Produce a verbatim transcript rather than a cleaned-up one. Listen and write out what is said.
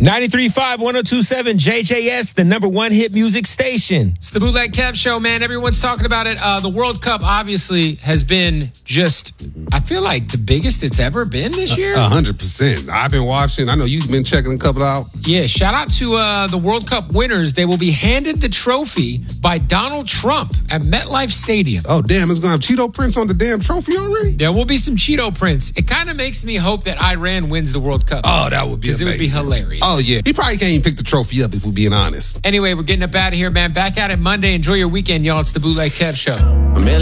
ninety-three point five, one oh two point seven J J S, the number one hit music station. It's the Bootleg Kev Show, man. Everyone's talking about it. Uh, the World Cup obviously has been just, I feel like, the biggest it's ever been this year. A hundred percent. I've been watching. I know you've been checking a couple out. Yeah, shout out to uh, the World Cup winners. They will be handed the trophy by Donald Trump at MetLife Stadium. Oh, damn. It's going to have Cheeto prints on the damn trophy already? There will be some Cheeto prints. It kind of makes me hope that Iran wins the World Cup. Oh, that would be amazing. Because it would be hilarious. Oh, yeah. He probably can't even pick the trophy up if we're being honest. Anyway, we're getting up out of here, man. Back at it Monday. Enjoy your weekend, y'all. It's the Bootleg Kev Show.